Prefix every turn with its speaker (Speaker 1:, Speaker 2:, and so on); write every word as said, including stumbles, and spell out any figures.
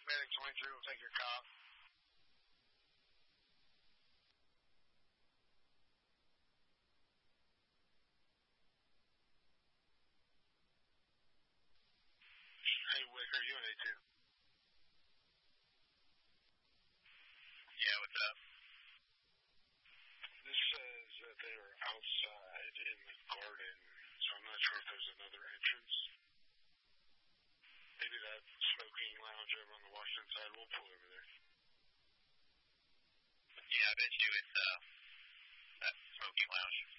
Speaker 1: Medic twenty-three will take your call. Hey, Wicker, you in A two?
Speaker 2: Yeah, what's up?
Speaker 1: This says that they are outside in the garden, so I'm not sure if there's another entrance. Maybe that smoking lounge over on the Washington side. We'll pull over there.
Speaker 2: Yeah, I bet you it's uh, that smoking lounge.